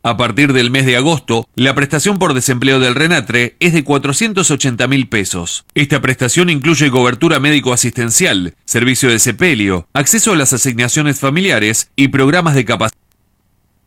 A partir del mes de agosto, la prestación por desempleo del RENATRE es de 480.000 pesos. Esta prestación incluye cobertura médico-asistencial, servicio de sepelio, acceso a las asignaciones familiares y programas de capacitación.